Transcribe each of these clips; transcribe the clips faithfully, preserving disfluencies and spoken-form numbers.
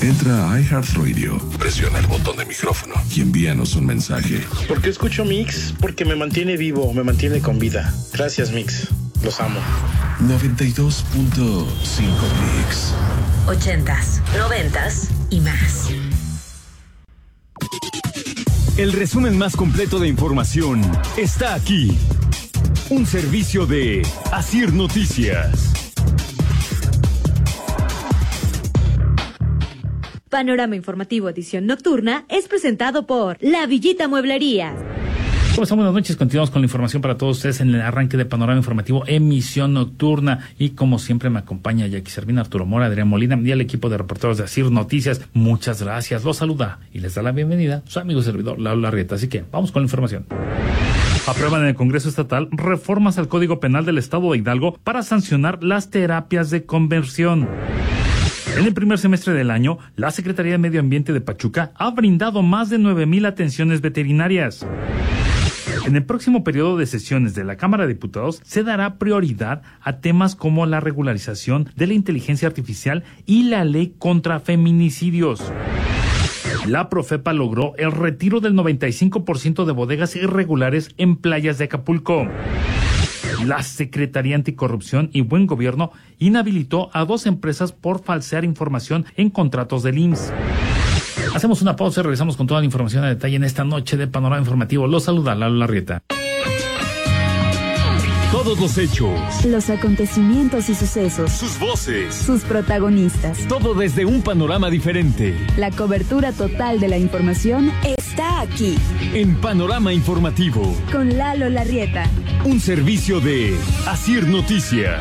Entra a iHeartRadio, presiona el botón de micrófono y envíanos un mensaje. ¿Por qué escucho Mix? Porque me mantiene vivo, me mantiene con vida. Gracias, Mix. Los amo. noventa y dos punto cinco Mix. Ochentas, noventas y más. El resumen más completo de información está aquí. Un servicio de Asir Noticias. Panorama Informativo edición nocturna es presentado por La Villita Mueblería. ¿Cómo están? Buenas noches. Continuamos con la información para todos ustedes en el arranque de Panorama Informativo, emisión nocturna. Y como siempre me acompaña Jackie Servina, Arturo Mora, Adrián Molina y el equipo de reporteros de Asir Noticias. Muchas gracias. Los saluda y les da la bienvenida su amigo y servidor, Lalo Larrieta. Así que vamos con la información. Aprueban en el Congreso Estatal reformas al Código Penal del Estado de Hidalgo para sancionar las terapias de conversión. En el primer semestre del año, la Secretaría de Medio Ambiente de Pachuca ha brindado más de nueve mil atenciones veterinarias. En el próximo periodo de sesiones de la Cámara de Diputados se dará prioridad a temas como la regularización de la inteligencia artificial y la ley contra feminicidios. La Profepa logró el retiro del noventa y cinco por ciento de bodegas irregulares en playas de Acapulco. La Secretaría Anticorrupción y Buen Gobierno inhabilitó a dos empresas por falsear información en contratos del I M S S. Hacemos una pausa y regresamos con toda la información a detalle en esta noche de Panorama Informativo. Los saluda Lalo Larrieta. Todos los hechos, los acontecimientos y sucesos, sus voces, sus protagonistas. Todo desde un panorama diferente. La cobertura total de la información está aquí. En Panorama Informativo. Con Lalo Larrieta. Un servicio de Asir Noticias.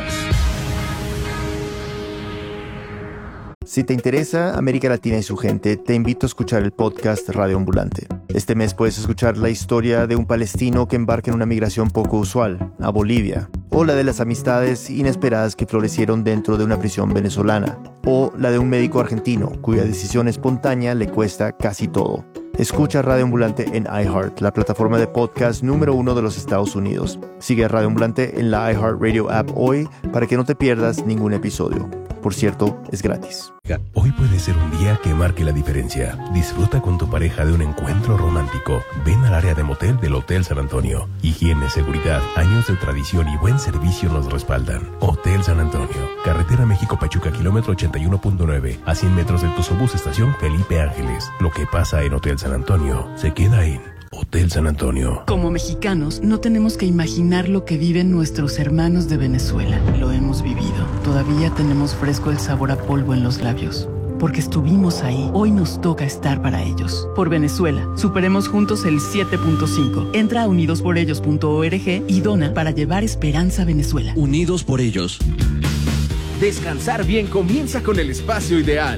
Si te interesa América Latina y su gente, te invito a escuchar el podcast Radio Ambulante. Este mes puedes escuchar la historia de un palestino que embarca en una migración poco usual, a Bolivia, o la de las amistades inesperadas que florecieron dentro de una prisión venezolana, o la de un médico argentino cuya decisión espontánea le cuesta casi todo. Escucha Radio Ambulante en iHeart, la plataforma de podcast número uno de los Estados Unidos. Sigue a Radio Ambulante en la iHeartRadio app hoy para que no te pierdas ningún episodio. Por cierto, es gratis. Hoy puede ser un día que marque la diferencia. Disfruta con tu pareja de un encuentro romántico. Ven al área de motel del Hotel San Antonio. Higiene, seguridad, años de tradición y buen servicio nos respaldan. Hotel San Antonio. Carretera México-Pachuca, kilómetro ochenta y uno punto nueve. A cien metros del Tuzobús, estación Felipe Ángeles. Lo que pasa en Hotel San Antonio se queda en Hotel San Antonio. Como mexicanos, no tenemos que imaginar lo que viven nuestros hermanos de Venezuela. Lo hemos vivido. Todavía tenemos fresco el sabor a polvo en los labios. Porque estuvimos ahí, hoy nos toca estar para ellos. Por Venezuela, superemos juntos el siete punto cinco. Entra a unidos por ellos punto org y dona para llevar esperanza a Venezuela. Unidos por ellos. Descansar bien comienza con el espacio ideal.